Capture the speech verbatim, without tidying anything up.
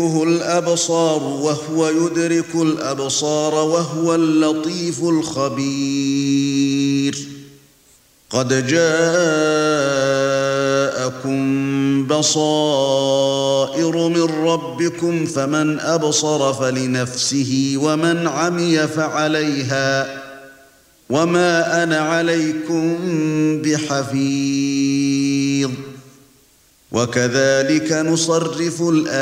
الأبصار وهو يدرك الأبصار وهو اللطيف الخبير قد جاءكم بصائر من ربكم فمن أبصر فلنفسه ومن عمي فعليها وما أنا عليكم بحفيظ وكذلك نصرف الآيات